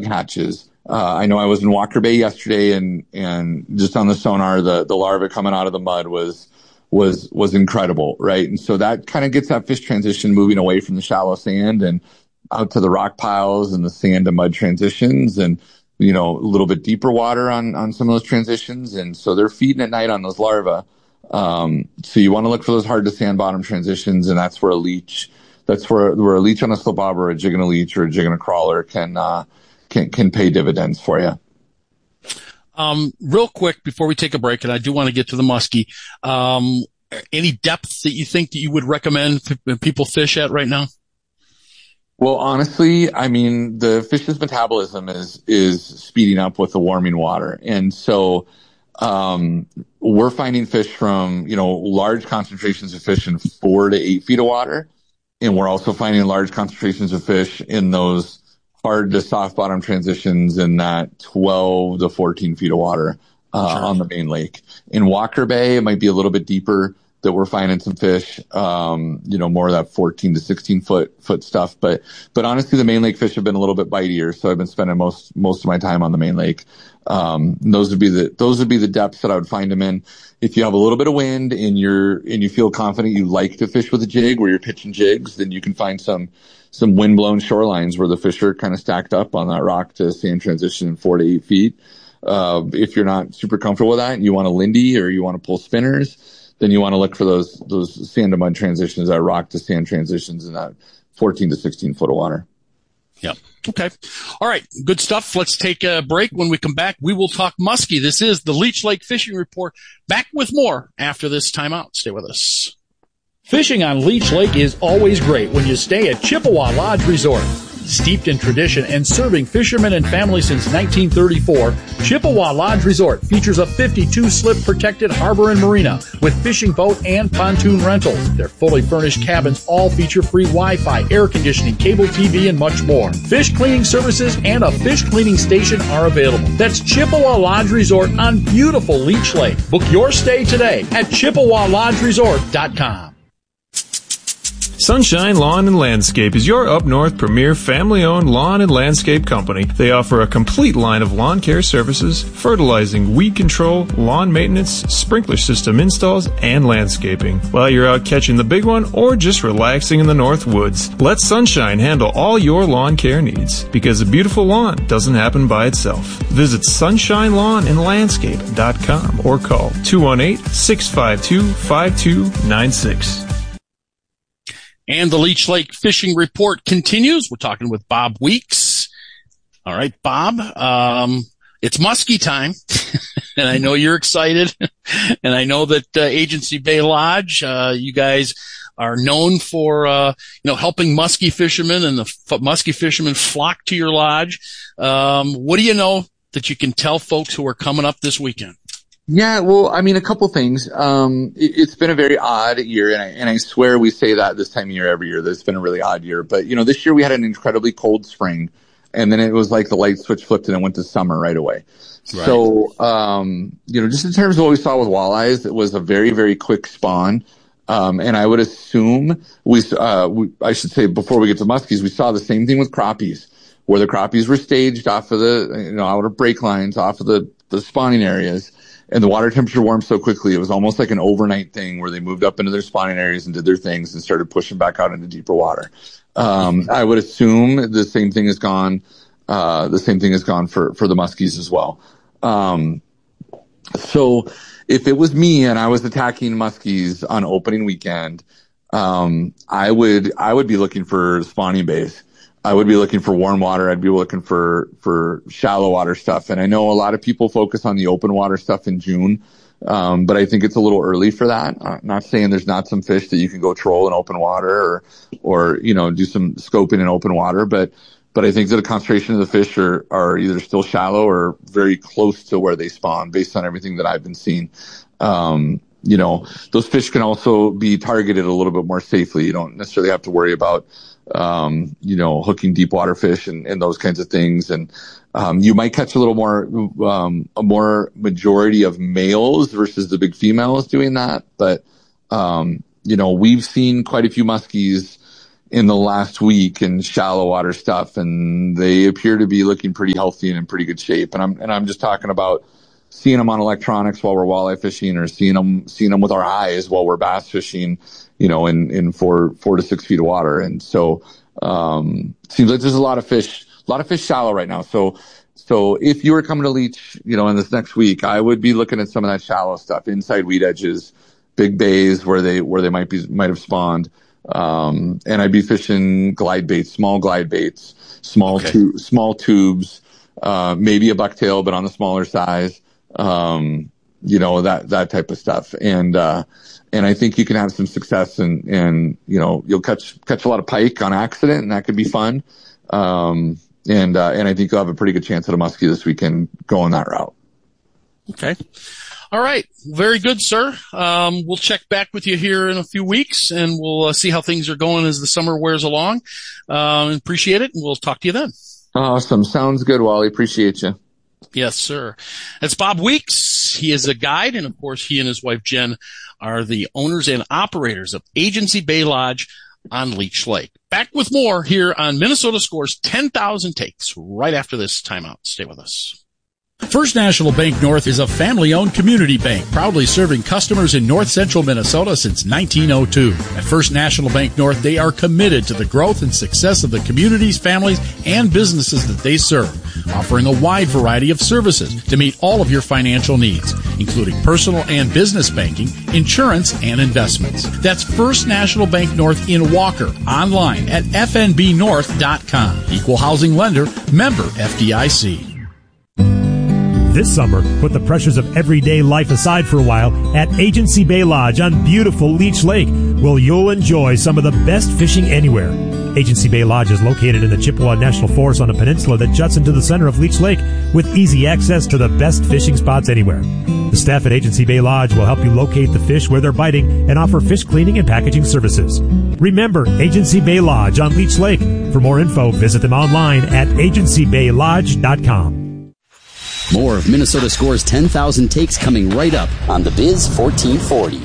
hatches. I know I was in Walker Bay yesterday and just on the sonar, the larva coming out of the mud was incredible, right? And so that kind of gets that fish transition moving away from the shallow sand and out to the rock piles and the sand to mud transitions and, a little bit deeper water on some of those transitions. And so they're feeding at night on those larvae. So you want to look for those hard to sand bottom transitions. And that's where a leech on a slip bob or a jig and a leech or a jig and a crawler can pay dividends for you. Real quick before we take a break, and I do want to get to the muskie, any depth that you think that you would recommend people fish at right now? Well, honestly, I mean, the fish's metabolism is speeding up with the warming water. And so, we're finding fish from, large concentrations of fish in 4 to 8 feet of water. And we're also finding large concentrations of fish in those hard to soft bottom transitions in that 12 to 14 feet of water, Sure. On the main lake. In Walker Bay, it might be a little bit deeper that we're finding some fish, more of that 14 to 16 foot stuff. But honestly, the main lake fish have been a little bit bitier. So I've been spending most of my time on the main lake. Those would be the depths that I would find them in. If you have a little bit of wind and you feel confident you like to fish with a jig where you're pitching jigs, then you can find some wind-blown shorelines where the fish are kind of stacked up on that rock to sand transition in 4 to 8 feet. If you're not super comfortable with that and you want a lindy or you want to pull spinners, then you want to look for those sand to mud transitions, that rock to sand transitions in that 14 to 16 foot of water. Yep. Okay. All right. Good stuff. Let's take a break. When we come back, we will talk muskie. This is the Leech Lake Fishing Report. Back with more after this timeout. Stay with us. Fishing on Leech Lake is always great when you stay at Chippewa Lodge Resort. Steeped in tradition and serving fishermen and families since 1934, Chippewa Lodge Resort features a 52-slip protected harbor and marina with fishing boat and pontoon rentals. Their fully furnished cabins all feature free Wi-Fi, air conditioning, cable TV, and much more. Fish cleaning services and a fish cleaning station are available. That's Chippewa Lodge Resort on beautiful Leech Lake. Book your stay today at ChippewaLodgeResort.com. Sunshine Lawn and Landscape is your up north premier family-owned lawn and landscape company. They offer a complete line of lawn care services, fertilizing, weed control, lawn maintenance, sprinkler system installs, and landscaping. While you're out catching the big one or just relaxing in the north woods, let Sunshine handle all your lawn care needs, because a beautiful lawn doesn't happen by itself. Visit SunshineLawnandLandscape.com or call 218-652-5296. And the Leech Lake Fishing Report continues. We're talking with Bob Weeks. All right, Bob, it's muskie time, and I know you're excited. And I know that Agency Bay Lodge, you guys are known for helping muskie fishermen, and the muskie fishermen flock to your lodge. What do you know that you can tell folks who are coming up this weekend? Yeah, well, I mean, a couple things. It's been a very odd year, and I swear we say that this time of year every year, that it's been a really odd year. But, this year we had an incredibly cold spring, and then it was like the light switch flipped and it went to summer right away. Right. So, just in terms of what we saw with walleyes, it was a very, very quick spawn. And I would assume I should say before we get to muskies, we saw the same thing with crappies, where the crappies were staged off of the, outer break lines, off of the spawning areas. And the water temperature warmed so quickly, it was almost like an overnight thing where they moved up into their spawning areas and did their things and started pushing back out into deeper water. I would assume the same thing is gone. The same thing is gone for the muskies as well. So if it was me and I was attacking muskies on opening weekend, I would be looking for spawning bays. I would be looking for warm water. I'd be looking for shallow water stuff. And I know a lot of people focus on the open water stuff in June. But I think it's a little early for that. I'm not saying there's not some fish that you can go troll in open water or do some scoping in open water. But I think that a concentration of the fish are either still shallow or very close to where they spawn based on everything that I've been seeing. Those fish can also be targeted a little bit more safely. You don't necessarily have to worry about hooking deep water fish and those kinds of things. And, you might catch a little more, a more majority of males versus the big females doing that. But, we've seen quite a few muskies in the last week in shallow water stuff, and they appear to be looking pretty healthy and in pretty good shape. And I'm just talking about seeing them on electronics while we're walleye fishing, or seeing them with our eyes while we're bass fishing, in 4 to 6 feet of water. And so, seems like there's a lot of fish shallow right now. So if you were coming to Leech, in this next week, I would be looking at some of that shallow stuff, inside weed edges, big bays where they might have spawned. And I'd be fishing glide baits, small glide baits, small tubes, maybe a bucktail, but on the smaller size. That type of stuff. And I think you can have some success, and you'll catch a lot of pike on accident, and that could be fun. And I think you'll have a pretty good chance at a muskie this weekend going that route. Okay. All right. Very good, sir. We'll check back with you here in a few weeks, and we'll see how things are going as the summer wears along. Appreciate it, and we'll talk to you then. Awesome. Sounds good, Wally. Appreciate you. Yes, sir. That's Bob Weeks. He is a guide, and of course, he and his wife Jen are the owners and operators of Agency Bay Lodge on Leech Lake. Back with more here on Minnesota Scores 10,000 Takes right after this timeout. Stay with us. First National Bank North is a family-owned community bank, proudly serving customers in north central Minnesota since 1902. At First National Bank North, they are committed to the growth and success of the communities, families, and businesses that they serve, offering a wide variety of services to meet all of your financial needs, including personal and business banking, insurance, and investments. That's First National Bank North in Walker, online at fnbnorth.com. Equal housing lender, member FDIC. This summer, put the pressures of everyday life aside for a while at Agency Bay Lodge on beautiful Leech Lake, where you'll enjoy some of the best fishing anywhere. Agency Bay Lodge is located in the Chippewa National Forest on a peninsula that juts into the center of Leech Lake with easy access to the best fishing spots anywhere. The staff at Agency Bay Lodge will help you locate the fish where they're biting and offer fish cleaning and packaging services. Remember, Agency Bay Lodge on Leech Lake. For more info, visit them online at agencybaylodge.com. More of Minnesota Scores 10,000 Takes coming right up on the Biz 1440.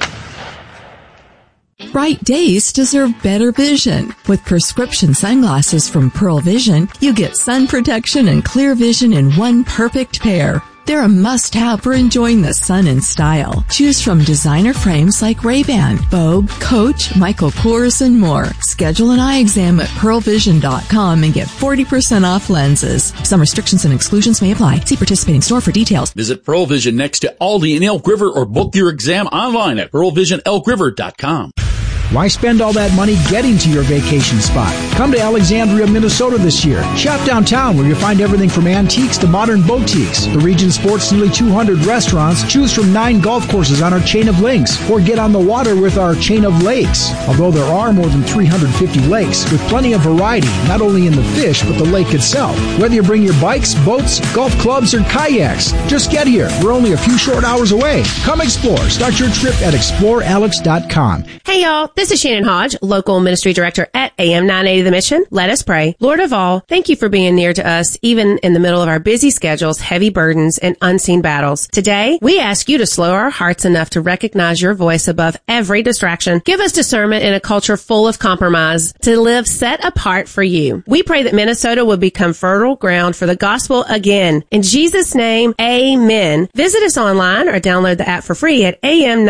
Bright days deserve better vision. With prescription sunglasses from Pearl Vision, you get sun protection and clear vision in one perfect pair. They're a must-have for enjoying the sun in style. Choose from designer frames like Ray-Ban, Vogue, Coach, Michael Kors, and more. Schedule an eye exam at pearlvision.com and get 40% off lenses. Some restrictions and exclusions may apply. See participating store for details. Visit Pearl Vision next to Aldi in Elk River or book your exam online at pearlvisionelkriver.com. Why spend all that money getting to your vacation spot? Come to Alexandria, Minnesota this year. Shop downtown where you'll find everything from antiques to modern boutiques. The region sports nearly 200 restaurants. Choose from 9 golf courses on our chain of links, or get on the water with our chain of lakes. Although there are more than 350 lakes with plenty of variety, not only in the fish, but the lake itself. Whether you bring your bikes, boats, golf clubs, or kayaks, just get here. We're only a few short hours away. Come explore. Start your trip at explorealex.com. Hey y'all. This is Shannon Hodge, Local Ministry Director at AM 980 The Mission. Let us pray. Lord of all, thank you for being near to us, even in the middle of our busy schedules, heavy burdens, and unseen battles. Today, we ask you to slow our hearts enough to recognize your voice above every distraction. Give us discernment in a culture full of compromise to live set apart for you. We pray that Minnesota will become fertile ground for the gospel again. In Jesus' name, amen. Visit us online or download the app for free at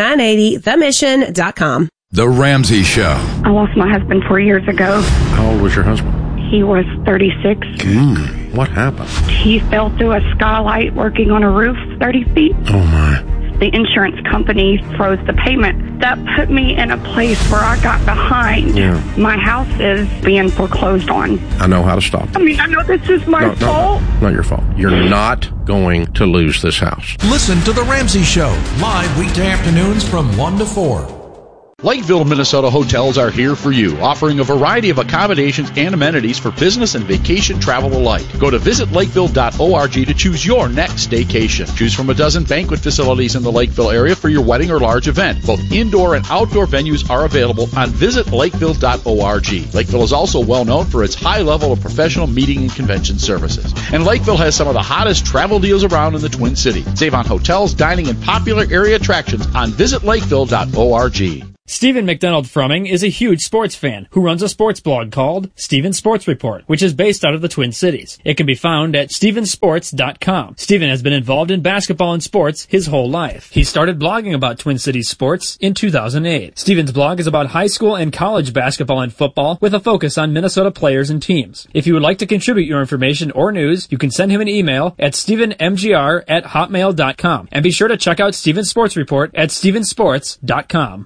am980themission.com. The Ramsey Show. I lost my husband 4 years ago. How old was your husband? He was 36. What happened? He fell through a skylight working on a roof 30 feet. Oh, my. The insurance company froze the payment. That put me in a place where I got behind. Yeah. My house is being foreclosed on. I know how to stop it. I mean, I know this is my fault. No, not your fault. You're not going to lose this house. Listen to The Ramsey Show, live weekday afternoons from 1 to 4. Lakeville, Minnesota hotels are here for you, offering a variety of accommodations and amenities for business and vacation travel alike. Go to visitlakeville.org to choose your next staycation. Choose from a dozen banquet facilities in the Lakeville area for your wedding or large event. Both indoor and outdoor venues are available on visitlakeville.org. Lakeville is also well known for its high level of professional meeting and convention services. And Lakeville has some of the hottest travel deals around in the Twin Cities. Save on hotels, dining, and popular area attractions on visitlakeville.org. Stephen McDonald Frumming is a huge sports fan who runs a sports blog called Stephen Sports Report, which is based out of the Twin Cities. It can be found at stephensports.com. Stephen has been involved in basketball and sports his whole life. He started blogging about Twin Cities sports in 2008. Stephen's blog is about high school and college basketball and football with a focus on Minnesota players and teams. If you would like to contribute your information or news, you can send him an email at stephenmgr@hotmail.com. And be sure to check out Stephen's Sports Report at stephensports.com.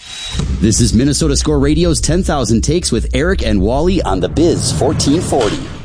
This is Minnesota Score Radio's 10,000 Takes with Eric and Wally on the Biz 1440.